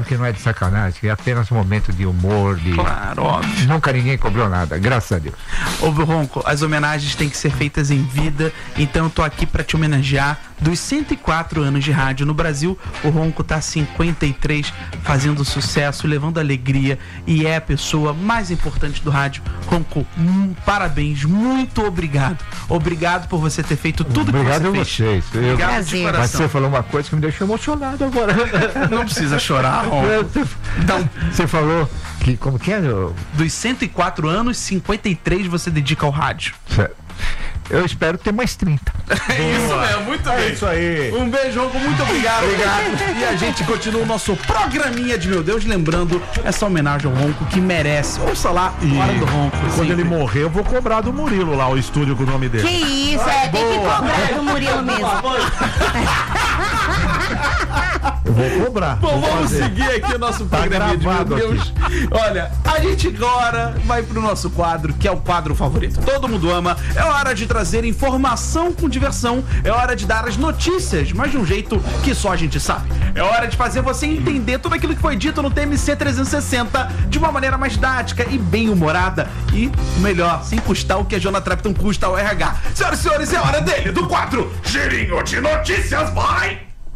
Que não é de sacanagem, é apenas um momento de humor, Claro, óbvio. Nunca ninguém cobrou nada, graças a Deus. Ô, Ronco, as homenagens têm que ser feitas em vida, então eu tô aqui pra te homenagear. Dos 104 anos de rádio no Brasil, o Ronco tá 53, fazendo sucesso, levando alegria, e é a pessoa mais importante do rádio. Ronco, parabéns, muito obrigado. Obrigado por você ter feito tudo obrigado que você fez. Obrigado a vocês. Obrigado de coração. Mas você falou uma coisa que me deixou emocionado agora. Não precisa chorar, Ronco. Então, você falou que, como que é? Dos 104 anos, 53 você dedica ao rádio. Certo. Eu espero ter mais 30. Isso mesmo, muito bem. É isso aí. Um beijo, Ronco, muito obrigado. E a gente continua o nosso programinha de Meu Deus, lembrando essa homenagem ao Ronco que merece. Ouça lá, Hora do Ronco. Quando sempre. ele morrer, eu vou cobrar do Murilo lá, o estúdio com o nome dele. Que isso, tem que cobrar do Murilo mesmo. Eu vou cobrar. Bom, vou vamos fazer. seguir aqui o nosso Tá programinha de Meu gravado Deus. Olha, a gente agora vai pro nosso quadro, que é o quadro favorito. Todo mundo ama. É hora de trazer informação com diversão. É hora de dar as notícias, mas de um jeito que só a gente sabe. É hora de fazer você entender tudo aquilo que foi dito no TMC 360 de uma maneira mais didática e bem humorada. E, melhor, sem custar o que a Jonah Trapton custa ao RH. Senhoras e senhores, é hora dele, do quadro Girinho de Notícias, vai!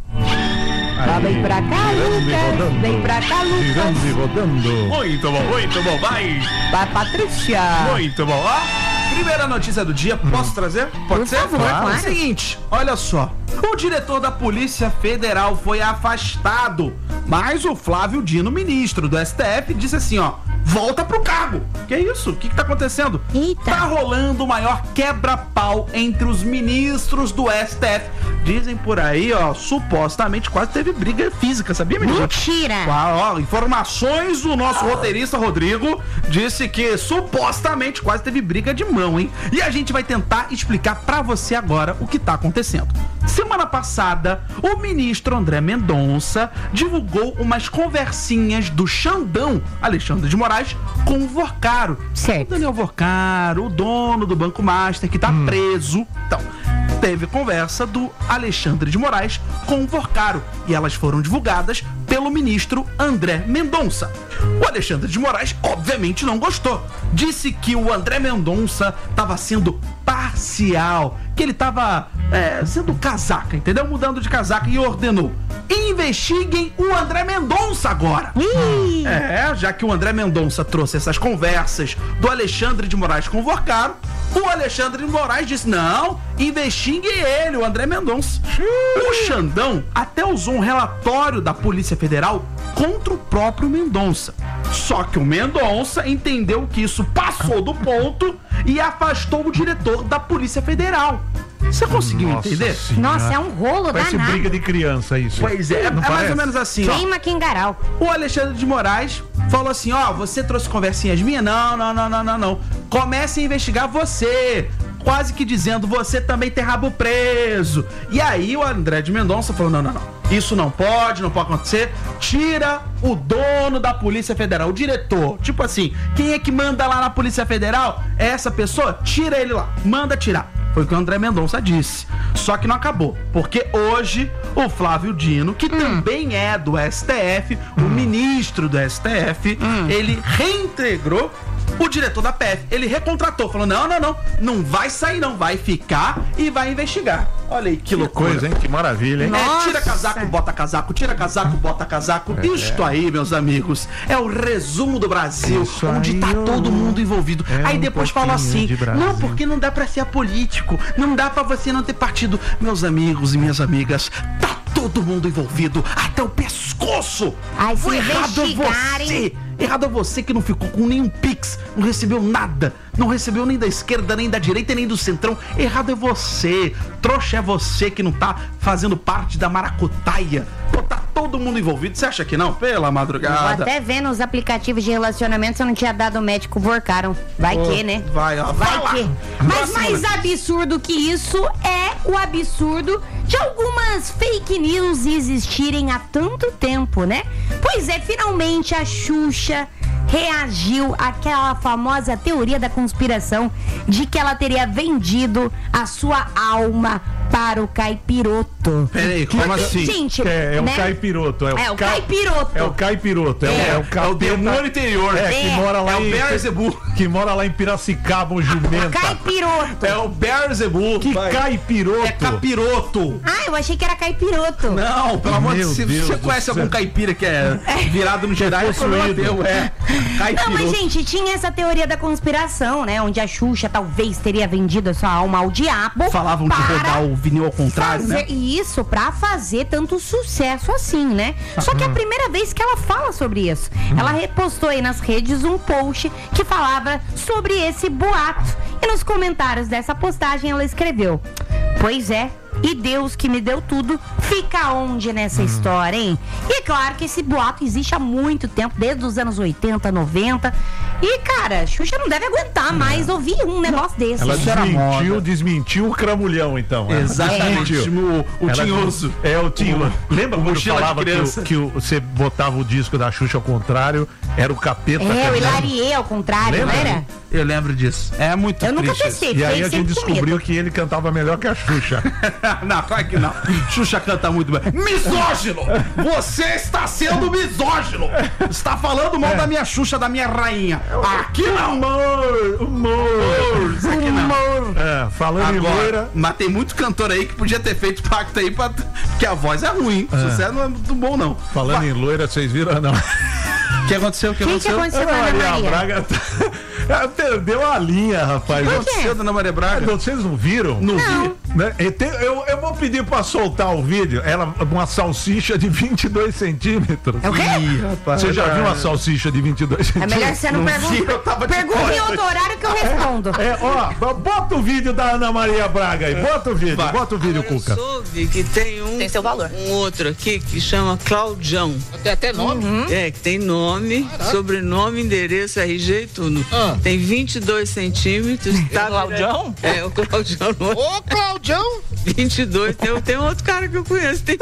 Vem pra cá, Lucas. Vem pra cá, Lucas. Girando e rodando. Muito bom, vai! Vai, Patrícia. Muito bom, ó. Primeira notícia do dia, posso trazer? Pode Por ser? favor, claro. Seguinte, olha só. O diretor da Polícia Federal foi afastado, mas o Flávio Dino, ministro do STF, disse assim, ó, volta pro cargo. Que isso? O que tá acontecendo? Eita. Tá rolando o maior quebra-pau entre os ministros do STF. Dizem por aí, ó, supostamente quase teve briga física, sabia, menino? Mentira. Ó, informações do nosso roteirista Rodrigo disse que supostamente quase teve briga de mão, hein? E a gente vai tentar explicar pra você agora o que tá acontecendo. Semana passada, o ministro André Mendonça divulgou umas conversinhas do Xandão, Alexandre de Moraes, com o Vorcaro. Certo. O Daniel Vorcaro, o dono do Banco Master, que tá preso. Então, teve conversa do Alexandre de Moraes com o Vorcaro e elas foram divulgadas pelo ministro André Mendonça. O Alexandre de Moraes, obviamente, não gostou. Disse que o André Mendonça estava sendo parcial, que ele estava sendo casaca, entendeu? Mudando de casaca, e ordenou: investiguem o André Mendonça agora. Já que o André Mendonça trouxe essas conversas do Alexandre de Moraes com o Vorcaro, o Alexandre de Moraes disse: não, investiguem ele, o André Mendonça. O Xandão até usou um relatório da Polícia Federal contra o próprio Mendonça. Só que o Mendonça entendeu que isso passou do ponto e afastou o diretor da Polícia Federal. Você conseguiu entender? Senhora. Nossa, é um rolo Parece danado. briga de criança isso. Pois é, Não é mais parece? ou menos assim, ó. Queima Quingaral. O Alexandre de Moraes falou assim, ó, você trouxe conversinhas minhas? Não. Comece a investigar você. Quase que dizendo, você também tem rabo preso. E aí o André de Mendonça falou, não. Isso não pode acontecer. Tira o dono da Polícia Federal, o diretor. Tipo assim, quem é que manda lá na Polícia Federal? É essa pessoa? Tira ele lá, manda tirar. Foi o que o André Mendonça disse. Só que não acabou, porque hoje o Flávio Dino, que também é do STF, o ministro do STF, ele reintegrou o diretor da PF. Ele recontratou, falou, não vai sair não, vai ficar e vai investigar. Olha aí que loucura. Coisa, hein? Que maravilha, hein? Tira casaco, bota casaco, tira casaco, bota casaco. Isto aí, meus amigos, é o resumo do Brasil, Isso onde aí, tá todo mundo envolvido. é Aí um depois fala pouquinho assim, de Brasil. não, porque não dá pra ser apolítico, não dá pra você não ter partido. Meus amigos e minhas amigas, tá todo mundo envolvido, até o pescoço. Ai, se O errado é investigarem. você. Errado é você que não ficou com nenhum pix, não recebeu nada, não recebeu nem da esquerda, nem da direita, nem do centrão. Errado é você, trouxa é você que não tá fazendo parte da maracutaia. Pô, tá todo mundo envolvido, você acha que não? Pela Vou madrugada. até ver nos aplicativos de relacionamento se eu não tinha dado o médico Vorcaro. Vai que, né? Vai, ó. Vai lá. que. Mas Próxima mais notícia. absurdo que isso é o absurdo de algumas fake news existirem há tanto tempo, né? Pois é, finalmente a Xuxa reagiu àquela famosa teoria da conspiração de que ela teria vendido a sua alma para o Caipiroto. caipiroto. Peraí, como assim? Gente, É o né? caipiroto. É o caipiroto. É o caipiroto. É o É o capeta. demônio interior. É, que mora lá É o em... Beelzebub. Que mora lá em Piracicaba, um jumenta. Caipiroto. É o Beelzebub. Que caipiroto. É capiroto. Ah, eu achei que era caipiroto. Não, pelo amor de Meu Deus. Deus Você do conhece algum céu. caipira que é virado no Jedi? possuído. Não, Caipiroto. mas, gente, tinha essa teoria da conspiração, né? Onde a Xuxa talvez teria vendido a sua alma ao diabo. Falavam de para rodar o vinil ao contrário, né? Isso, pra fazer tanto sucesso assim, né? Só que é a primeira vez que ela fala sobre isso. Ela repostou aí nas redes um post que falava sobre esse boato. E nos comentários dessa postagem ela escreveu: pois é, e Deus que me deu tudo, fica onde nessa história, hein? E é claro que esse boato existe há muito tempo, desde os anos 80, 90. E, cara, Xuxa não deve aguentar mais ouvir um negócio desse. Ela Isso era moda. desmentiu o cramulhão, então. Ela Exatamente. desmentiu. O Ela- tinhoso. É, o tinhoso. Lembra quando mochila de falava criança. que você botava o disco da Xuxa ao contrário, era o capeta É, o cantando? Hilarie ao contrário, Lembra? não era? Eu lembro disso. É muito Eu nunca triste. testei, E aí fiquei a gente sempre com descobriu medo. que ele cantava melhor que a Xuxa. Não, claro que não. Xuxa canta muito bem. Misógino! Você está sendo misógino! Está falando mal da minha Xuxa, da minha rainha. Aqui não! Humor. Isso aqui não. É, falando em Agora, loira, mas tem muito cantor aí que podia ter feito pacto aí porque a voz é ruim. O sucesso não é muito bom, não. falando em loira, vocês viram? Não. O que aconteceu? O que O que aconteceu? aconteceu com a Ana Maria? Braga ela perdeu a linha, rapaz. O que Por quê? aconteceu, dona Maria Braga? Vocês não viram? Não Não. vi. Né? Eu vou pedir pra soltar o vídeo. Ela, uma salsicha de 22 centímetros. É o quê? Ih, rapaz. Você já viu uma salsicha de 22 É centímetros? melhor você não Não vi, eu tava pergunta. de Pergunta em costas. outro horário que eu respondo. É, ó, bota o vídeo da Ana Maria Braga aí. Bota o vídeo, Vai. bota o vídeo, Agora, Cuca. eu soube que tem seu valor. um outro aqui que chama Claudião. Tem até nome. É, que tem nome, sobrenome, endereço, RG e tudo. Tem 22 centímetros. Tá Claudião? É, o Claudião. Ô, Claudião! 22. Tem outro cara que eu conheço. Tem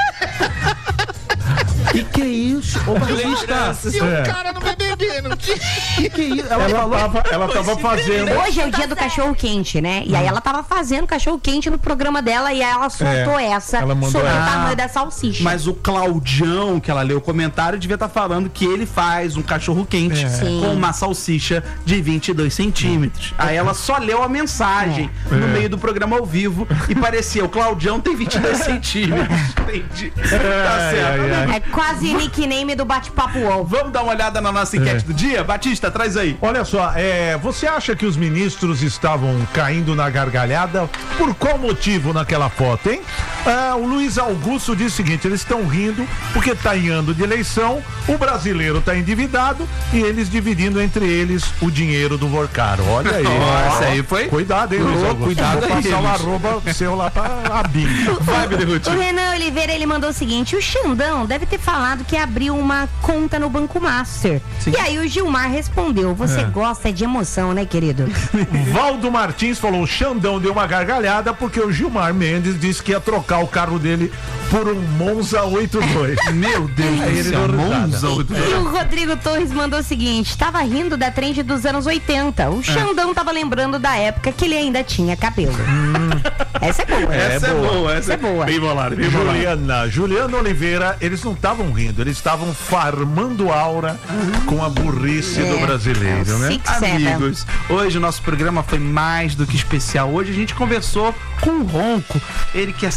E que isso? Ô, Batista. lembranças. E É. o cara no BBB, não tinha. Que isso? Ela falou. Ela tava fazendo. Hoje é o dia do cachorro quente, né? E aí ela tava fazendo cachorro quente no programa dela e aí ela soltou essa ela mandou sobre o essa. tamanho da salsicha. Mas o Claudião, que ela leu o comentário, devia estar falando que ele faz um cachorro quente Sim. com uma salsicha de 22 centímetros. Aí ela só leu a mensagem no meio do programa ao vivo e parecia, o Claudião tem 22 centímetros. Entendi. Tá certo. É quase nickname do bate-papo UOL. Vamos dar uma olhada na nossa enquete do dia? Batista, traz aí. Olha só, você acha que os ministros estavam caindo na gargalhada? Por qual motivo naquela foto, hein? O Luiz Augusto diz o seguinte: eles estão rindo porque tá em ano de eleição, o brasileiro tá endividado e eles dividindo entre eles o dinheiro do Vorcaro. Olha aí. Essa aí foi- Cuidado, hein, Luiz Augusto. cuidado Vou aí, passar o Luiz. arroba seu lá pra Abim. Vai, O Renan Oliveira, ele mandou o seguinte: o Xandão deve ter falado que abriu uma conta no Banco Master. Sim. E aí o Gilmar respondeu: você gosta de emoção, né, querido? Valdo Martins falou: o Xandão deu uma gargalhada porque o Gilmar Mendes disse que ia trocar o carro dele por um Monza 82. Meu Deus Aí do ele céu, deu risada. Monza. E o Rodrigo Torres mandou o seguinte: tava rindo da trend dos anos 80. O Xandão tava lembrando da época que ele ainda tinha cabelo. Essa é boa. Essa é boa, Essa é boa. Bem bolado, bem bolado. Juliana Oliveira, eles não estavam rindo, eles estavam farmando aura com a burrice do brasileiro, né? Six Seven. Amigos, hoje o nosso programa foi mais do que especial. Hoje a gente conversou com o Ronco, ele que há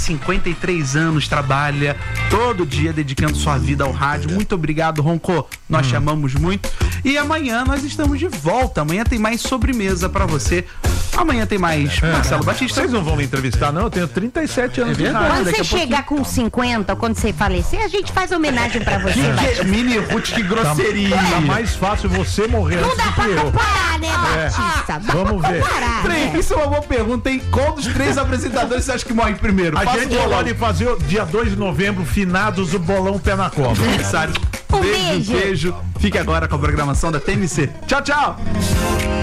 53 anos trabalha todo dia dedicando sua vida ao rádio. Muito obrigado, Ronco. Nós te amamos muito. E amanhã nós estamos de volta. Amanhã tem mais sobremesa pra você. Amanhã tem mais Marcelo Batista. Vocês não vão me entrevistar, não? Eu tenho 37 anos de verdade. rádio. Quando daqui você a chegar com 50, ou quando você falecer, a gente faz homenagem pra você. Batista. Mini Ruth, que grosseria. Tá mais fácil você morrer Não antes dá do que pra eu. comparar, né, Batista? Dá Vamos pra ver. comparar, Três, né? isso é uma boa pergunta, hein? Qual dos três apresentadores você acha que morre primeiro? A Faça gente um bolão. pode fazer o dia 2 de novembro, finados, o bolão pé na cobra. Aniversário. Um beijo. Beijo. Fique agora com a programação da TMC. Tchau, tchau.